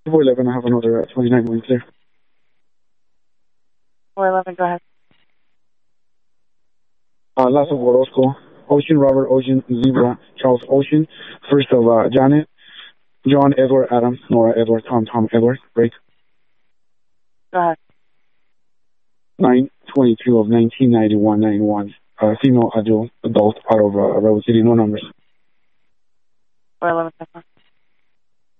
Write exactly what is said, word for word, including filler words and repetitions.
four eleven, I have another uh, twenty-nine going clear. four eleven, go ahead. Uh, last of Orozco, Ocean, Robert, Ocean, Zebra, Charles, Ocean. First of uh, Janet, John, Edward, Adam, Nora, Edward, Tom, Tom, Edward, break. Go ahead. nine twenty-two of nineteen ninety-one, ninety-one. Uh, female adult, adult out of uh, Rebel City, no numbers. four eleven,